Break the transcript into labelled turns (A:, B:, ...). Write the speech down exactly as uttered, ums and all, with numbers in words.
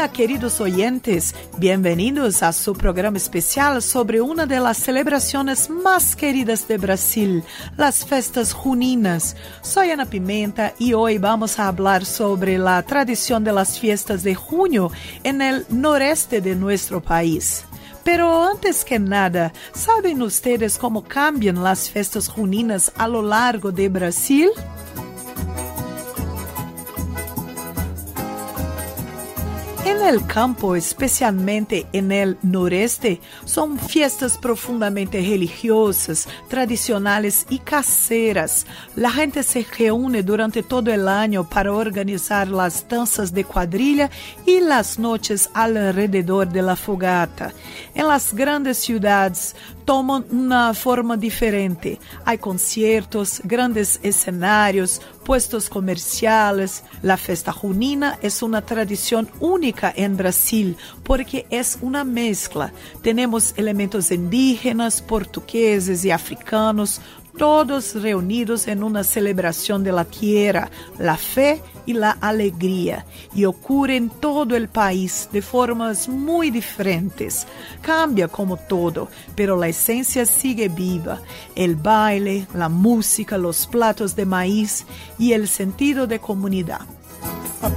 A: Hola, queridos oyentes, bienvenidos a su programa especial sobre una de las celebraciones más queridas de Brasil, las fiestas juninas. Soy Ana Pimenta y hoy vamos a hablar sobre la tradición de las fiestas de junio en el noreste de nuestro país. Pero antes que nada, ¿saben ustedes cómo cambian las fiestas juninas a lo largo de Brasil? En el campo, especialmente en el noreste, son fiestas profundamente religiosas, tradicionales y caseras. La gente se reúne durante todo el año para organizar las danzas de cuadrilla y las noches alrededor de la fogata. En las grandes ciudades toman una forma diferente. Hay conciertos, grandes escenarios, puestos comerciales. La fiesta junina es una tradición única en Brasil porque es una mezcla. Tenemos elementos indígenas, portugueses y africanos, todos reunidos en una celebración de la tierra, la fe y la alegría, y ocurre en todo el país de formas muy diferentes. Cambia como todo, pero la esencia sigue viva. El baile, la música, los platos de maíz y el sentido de comunidad.